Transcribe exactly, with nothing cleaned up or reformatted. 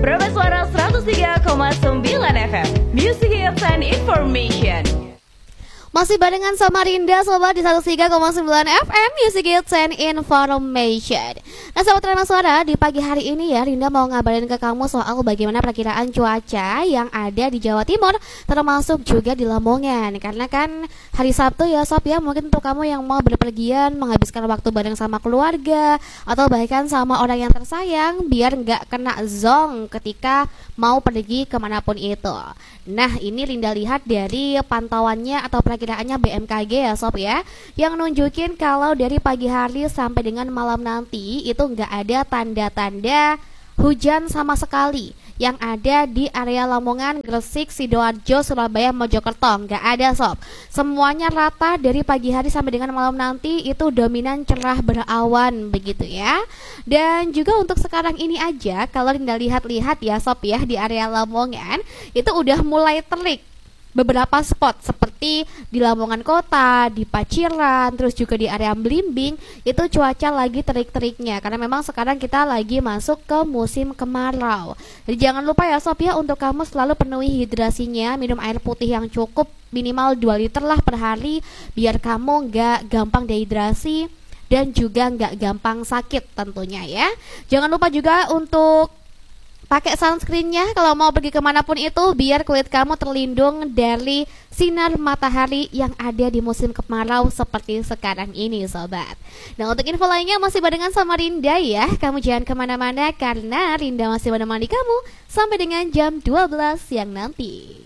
Berapa Suara seratus tiga koma sembilan F M, Music Hits and Information. Masih barengan sama Rinda sobat di seratus tiga koma sembilan F M Music Hits and Information. Nah sobat Rema Suara, di pagi hari ini ya Rinda mau ngabarin ke kamu soal bagaimana perkiraan cuaca yang ada di Jawa Timur, termasuk juga di Lamongan. Karena kan hari Sabtu ya sob ya, mungkin untuk kamu yang mau berpergian menghabiskan waktu bareng sama keluarga atau bahkan sama orang yang tersayang, biar nggak kena zong ketika mau pergi kemanapun itu. Nah ini Rinda lihat dari pantauannya atau perkiraannya B M K G ya sob ya, yang nunjukin kalau dari pagi hari sampai dengan malam nanti itu nggak ada tanda-tanda hujan sama sekali yang ada di area Lamongan, Gresik, Sidoarjo, Surabaya, Mojokerto. Nggak ada sob, semuanya rata dari pagi hari sampai dengan malam nanti itu dominan cerah berawan begitu ya. Dan juga untuk sekarang ini aja kalau Rinda lihat-lihat ya sob ya, di area Lamongan itu udah mulai terik beberapa spot seperti di Lamongan Kota, di Paciran, terus juga di area Blimbing itu cuaca lagi terik-teriknya karena memang sekarang kita lagi masuk ke musim kemarau. Jadi jangan lupa ya sob ya, untuk kamu selalu penuhi hidrasinya, minum air putih yang cukup minimal dua liter lah per hari biar kamu nggak gampang dehidrasi dan juga nggak gampang sakit tentunya ya. Jangan lupa juga untuk pakai sunscreennya kalau mau pergi kemanapun itu, biar kulit kamu terlindung dari sinar matahari yang ada di musim kemarau seperti sekarang ini sobat. Nah untuk info lainnya masih barengan sama Rinda ya. Kamu jangan kemana-mana karena Rinda masih menemani kamu sampai dengan jam dua belas siang nanti.